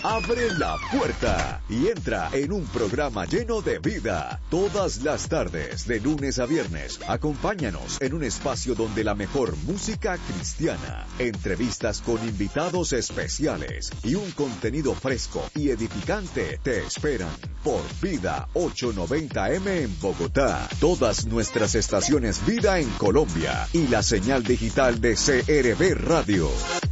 Abre la puerta y entra en un programa lleno de vida. Todas las tardes, de lunes a viernes, acompáñanos en un espacio donde la mejor música cristiana, entrevistas con invitados especiales y un contenido fresco y edificante te esperan por Vida 890M en Bogotá, todas nuestras estaciones Vida en Colombia y la señal digital de CRB Radio.